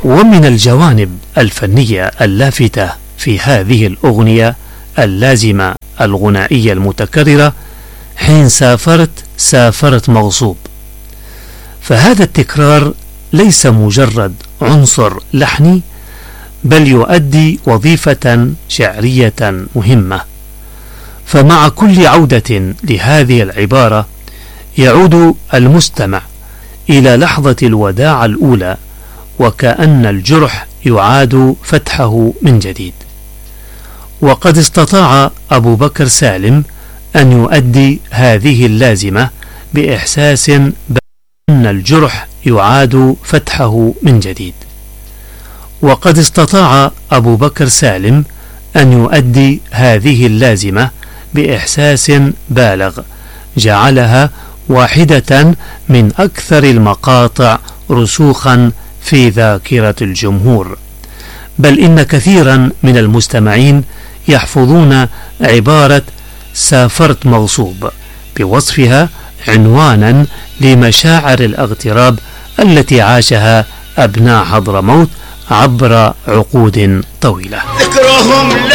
ومن الجوانب الفنية اللافتة في هذه الأغنية اللازمة الغنائية المتكررة: حين سافرت سافرت مغصوب. فهذا التكرار ليس مجرد عنصر لحني، بل يؤدي وظيفة شعرية مهمة. فمع كل عودة لهذه العبارة يعود المستمع إلى لحظة الوداع الأولى، وكأن الجرح يعاد فتحه من جديد. وقد استطاع أبو بكر سالم أن يؤدي هذه اللازمة بإحساس بأن الجرح يعاد فتحه من جديد. وقد استطاع أبو بكر سالم أن يؤدي هذه اللازمة بإحساس بالغ جعلها واحدة من أكثر المقاطع رسوخا في ذاكرة الجمهور، بل إن كثيرا من المستمعين يحفظون عبارة سافرت مغصوب بوصفها عنوانا لمشاعر الاغتراب التي عاشها أبناء حضرموت عبر عقود طويلة.